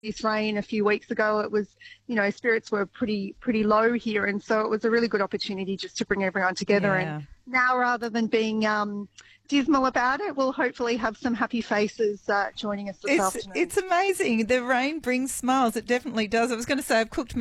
this rain a few weeks ago, it was, spirits were pretty low here, and so it was a really good opportunity just to bring everyone together. Yeah. And now, rather than being dismal about it, we'll hopefully have some happy faces joining us this afternoon. It's amazing. The rain brings smiles. It definitely does. I was going to say I've cooked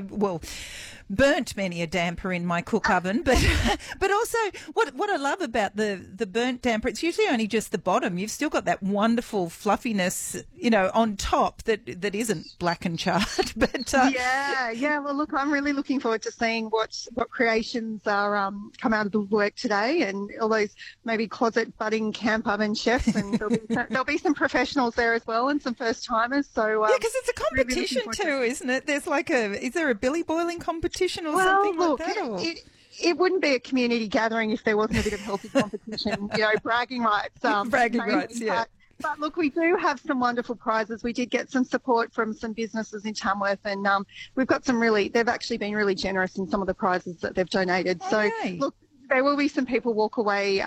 burnt many a damper in my cook oven, but also what I love about the burnt damper, it's usually only just the bottom. You've still got that wonderful fluffiness, on top that isn't black and charred. But yeah. Well, look, I'm really looking forward to seeing what creations are come out of the work today, and all those maybe closet budding camp oven chefs, and there'll be some professionals there as well, and some first timers. So yeah, because it's a competition really too, isn't it? There's is there a billy boiling competition or something like that? It wouldn't be a community gathering if there wasn't a bit of healthy competition, bragging rights. Bragging rights, yeah. But look, we do have some wonderful prizes. We did get some support from some businesses in Tamworth, and we've got they've actually been really generous in some of the prizes that they've donated. Okay. So look, there will be some people walk away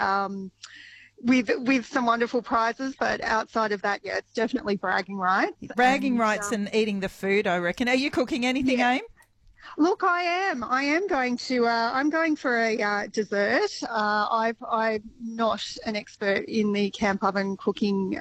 with some wonderful prizes, but outside of that, yeah, it's definitely bragging rights. Bragging rights and eating the food, I reckon. Are you cooking anything, Aim? Look, I am going to. I'm going for a dessert. I'm not an expert in the camp oven cooking.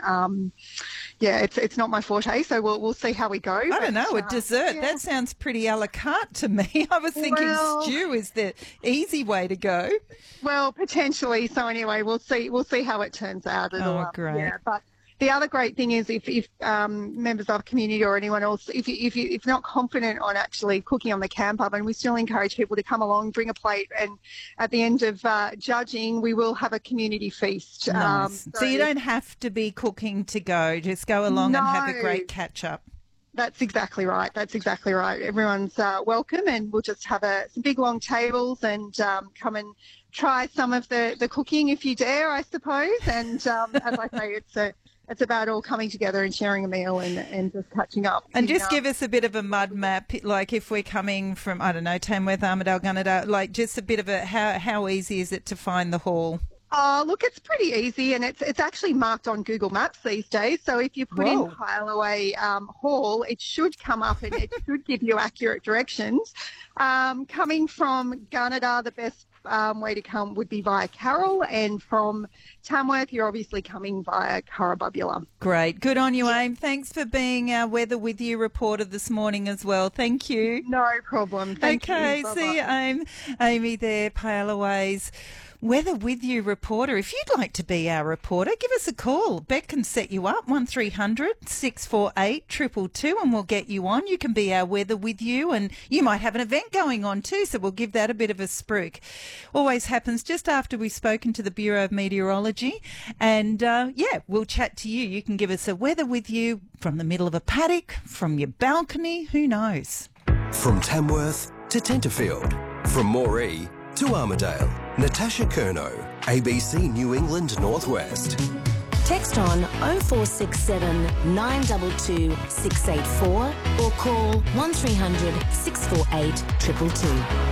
It's not my forte. So we'll see how we go. I don't know, a dessert. Yeah. That sounds pretty a la carte to me. I was thinking stew is the easy way to go. Well, potentially. So anyway, we'll see how it turns out. Great. Yeah, but. The other great thing is if members of the community or anyone else, if you're not confident on actually cooking on the camp oven, we still encourage people to come along, bring a plate, and at the end of judging, we will have a community feast. Nice. So you don't have to be cooking to go. Just go along and have a great catch-up. That's exactly right. Everyone's welcome, and we'll just have some big long tables and come and try some of the cooking if you dare, I suppose. And as I say, it's about all coming together and sharing a meal and just catching up. And just give us a bit of a mud map, like if we're coming from, I don't know, Tamworth, Armidale, Gunnedah, like just a bit of how easy is it to find the hall? Oh, look, it's pretty easy, and it's actually marked on Google Maps these days. So if you put in Hideaway Hall, it should come up and it should give you accurate directions. Coming from Gunnedah, the best way to come would be via Carroll, and from Tamworth, you're obviously coming via Currabubula. Great. Good on you, Aim. Thanks for being our Weather With You reporter this morning as well. Thank you. No problem. Thank you. Okay, see you, Aim. Amy there, Paleaway's Weather With You reporter. If you'd like to be our reporter, give us a call. Beck can set you up, 1300 648 222, and we'll get you on. You can be our Weather With You, and you might have an event going on too, so we'll give that a bit of a spruik. Always happens just after we've spoken to the Bureau of Meteorology, and we'll chat to you. You can give us a Weather With You from the middle of a paddock, from your balcony, who knows. From Tamworth to Tenterfield, from Moree to Armidale, Natasha Curnow, ABC New England Northwest. Text on 0467 922 684 or call 1300 648 222.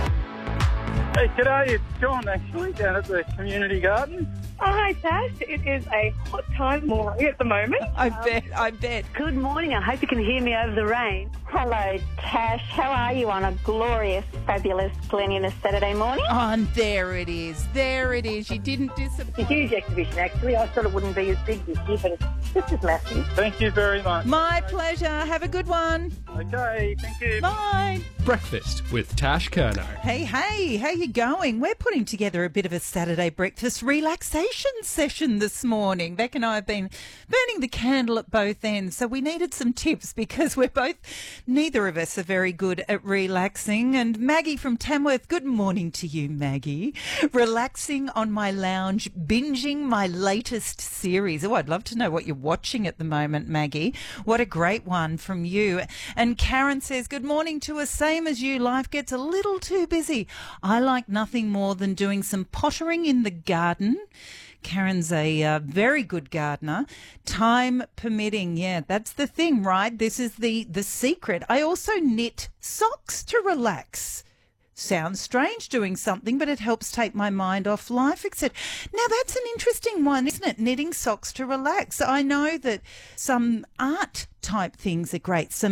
Hey, g'day, it's John actually down at the community garden. Oh, hi, Tash. It is a hot time morning at the moment. I bet. Good morning. I hope you can hear me over the rain. Hello, Tash. How are you on a glorious, fabulous, cleanliness Saturday morning? Oh, and there it is. You didn't disappoint. It's a huge exhibition, actually. I thought it wouldn't be as big this year, but it's just as massive. Thank you very much. My pleasure. Have a good one. Okay, thank you. Bye. Breakfast with Tash Curnow. Hey, how you going? We're putting together a bit of a Saturday breakfast relaxation session this morning. Beck and I have been burning the candle at both ends, so we needed some tips because neither of us are very good at relaxing. And Maggie from Tamworth, good morning to you, Maggie. Relaxing on my lounge, binging my latest series. Oh, I'd love to know what you're watching at the moment, Maggie. What a great one from you. And Karen says, good morning to us. Same as you, life gets a little too busy. I like nothing more than doing some pottering in the garden. Karen's a very good gardener. Time permitting, yeah, that's the thing, right? This is the secret. I also knit socks to relax. Sounds strange doing something, but it helps take my mind off life, etc. Now, that's an interesting one, isn't it? Knitting socks to relax. I know that some art type things are great. Some